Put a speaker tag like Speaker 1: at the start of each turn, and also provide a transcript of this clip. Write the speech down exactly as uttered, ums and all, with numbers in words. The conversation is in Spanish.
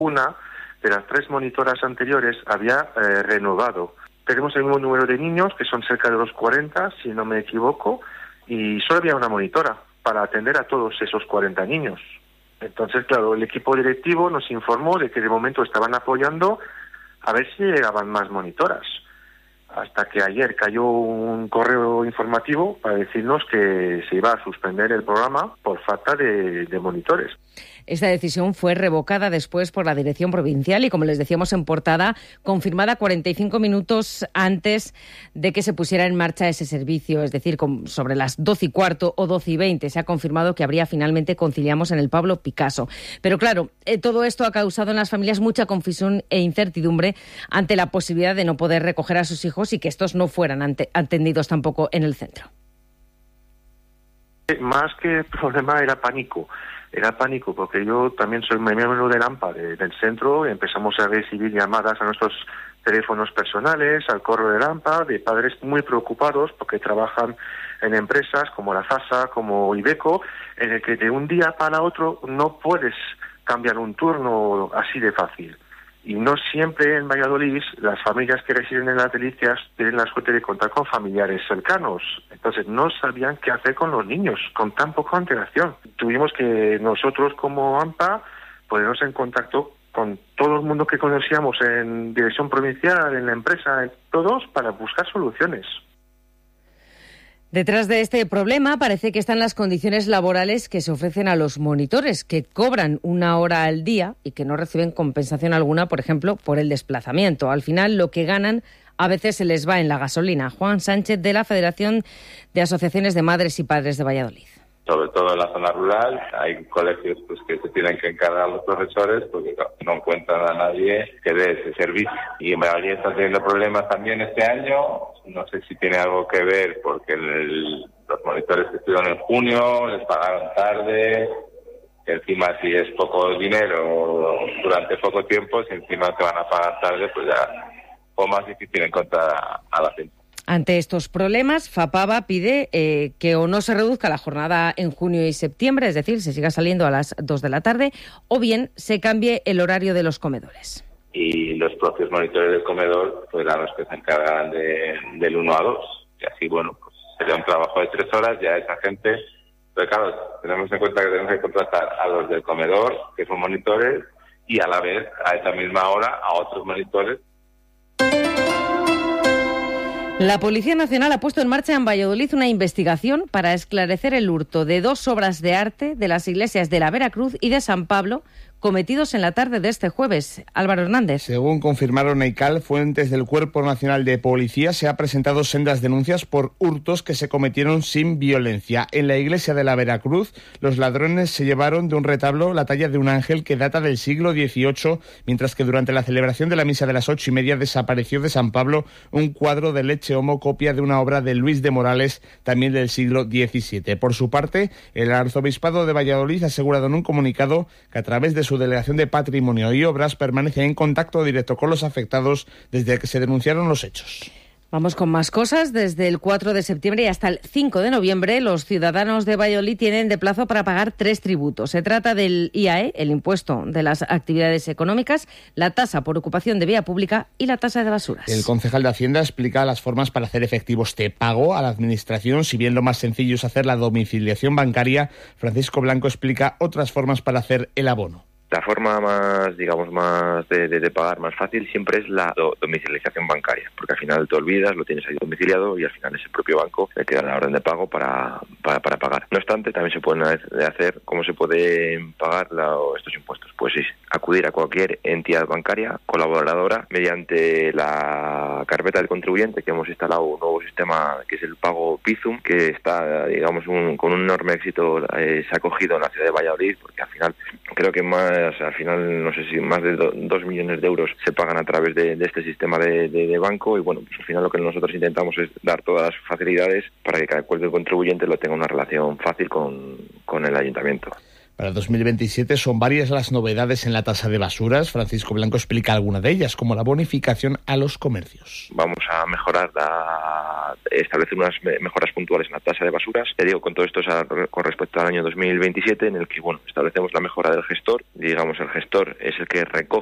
Speaker 1: Una de las tres monitoras anteriores había eh, renovado. Tenemos el mismo número de niños, que son cerca de los cuarenta, si no me equivoco, y solo había una monitora para atender a todos esos cuarenta niños. Entonces, claro, el equipo directivo nos informó de que de momento estaban apoyando a ver si llegaban más monitoras. Hasta que ayer cayó un correo informativo para decirnos que se iba a suspender el programa por falta de, de monitores.
Speaker 2: Esta decisión fue revocada después por la Dirección Provincial y, como les decíamos en portada, confirmada cuarenta y cinco minutos antes de que se pusiera en marcha ese servicio, es decir, sobre las doce y cuarto o doce y veinte. Se ha confirmado que habría finalmente conciliamos en el Pablo Picasso. Pero claro, eh, todo esto ha causado en las familias mucha confusión e incertidumbre ante la posibilidad de no poder recoger a sus hijos y que estos no fueran ante, atendidos tampoco en el centro.
Speaker 1: Más que problema era pánico. Era pánico porque yo también soy miembro del AMPA de, del centro y empezamos a recibir llamadas a nuestros teléfonos personales, al correo del AMPA, de padres muy preocupados porque trabajan en empresas como la FASA, como Ibeco, en el que de un día para otro no puedes cambiar un turno así de fácil. Y no siempre en Valladolid las familias que residen en las Delicias tienen la suerte de contar con familiares cercanos. Entonces no sabían qué hacer con los niños con tan poca antelación. Tuvimos que nosotros como AMPA ponernos en contacto con todo el mundo que conocíamos en dirección provincial, en la empresa, todos para buscar soluciones.
Speaker 2: Detrás de este problema parece que están las condiciones laborales que se ofrecen a los monitores, que cobran una hora al día y que no reciben compensación alguna, por ejemplo, por el desplazamiento. Al final, lo que ganan a veces se les va en la gasolina. Juan Sánchez, de la Federación de Asociaciones de Madres y Padres de Valladolid.
Speaker 3: Sobre todo en la zona rural, hay colegios pues que se tienen que encargar los profesores porque no encuentran a nadie que dé ese servicio. Y en Valladolid está teniendo problemas también este año. No sé si tiene algo que ver porque el, los monitores que estuvieron en junio les pagaron tarde, que encima si es poco dinero durante poco tiempo, si encima te van a pagar tarde, pues ya fue más difícil encontrar a, a la gente.
Speaker 2: Ante estos problemas, FAPAVA pide eh, que o no se reduzca la jornada en junio y septiembre, es decir, se siga saliendo a las dos de la tarde, o bien se cambie el horario de los comedores.
Speaker 3: Y los propios monitores del comedor pues eran los que se encargan de, del uno a dos. Y así, bueno, pues sería un trabajo de tres horas, ya esa gente... Pero claro, tenemos en cuenta que tenemos que contratar a los del comedor, que son monitores, y a la vez, a esa misma hora, a otros monitores.
Speaker 2: La Policía Nacional ha puesto en marcha en Valladolid una investigación para esclarecer el hurto de dos obras de arte de las iglesias de la Veracruz y de San Pablo, cometidos en la tarde de este jueves. Álvaro Hernández.
Speaker 4: Según confirmaron EICAL, fuentes del Cuerpo Nacional de Policía, se ha presentado sendas denuncias por hurtos que se cometieron sin violencia. En la iglesia de la Veracruz, los ladrones se llevaron de un retablo la talla de un ángel que data del siglo dieciocho, mientras que durante la celebración de la misa de las ocho y media desapareció de San Pablo un cuadro de Leche Homo, copia de una obra de Luis de Morales, también del siglo diecisiete. Por su parte, el Arzobispado de Valladolid ha asegurado en un comunicado que a través de su Delegación de Patrimonio y Obras permanece en contacto directo con los afectados desde que se denunciaron los hechos.
Speaker 2: Vamos con más cosas. Desde el cuatro de septiembre y hasta el cinco de noviembre, los ciudadanos de Valladolid tienen de plazo para pagar tres tributos. Se trata del I A E, el impuesto de las actividades económicas, la tasa por ocupación de vía pública y la tasa de basuras.
Speaker 4: El concejal de Hacienda explica las formas para hacer efectivo este pago a la Administración. Si bien lo más sencillo es hacer la domiciliación bancaria, Francisco Blanco explica otras formas para hacer el abono.
Speaker 5: La forma más, digamos, más de, de, de pagar más fácil siempre es la do, domiciliación bancaria, porque al final te olvidas, lo tienes ahí domiciliado y al final es el propio banco el que da la orden de pago para, para, para pagar. No obstante, también se pueden hacer, ¿cómo se pueden pagar la, estos impuestos? Pues sí, acudir a cualquier entidad bancaria colaboradora mediante la carpeta del contribuyente, que hemos instalado un nuevo sistema que es el pago Bizum, que está, digamos, un, con un enorme éxito, eh, se ha acogido en la ciudad de Valladolid, porque al final creo que más al final no sé si más de do, dos millones de euros se pagan a través de, de este sistema de, de, de banco y bueno, pues al final lo que nosotros intentamos es dar todas las facilidades para que cada cualquier contribuyente lo tenga una relación fácil con, con el ayuntamiento.
Speaker 4: Para dos mil veintisiete son varias las novedades en la tasa de basuras. Francisco Blanco explica alguna de ellas, como la bonificación a los comercios.
Speaker 5: Vamos a mejorar, la, establecer unas mejoras puntuales en la tasa de basuras. Te digo, con todo esto es a, con respecto al año dos mil veintisiete, en el que bueno establecemos la mejora del gestor. Digamos, el gestor es el que recoge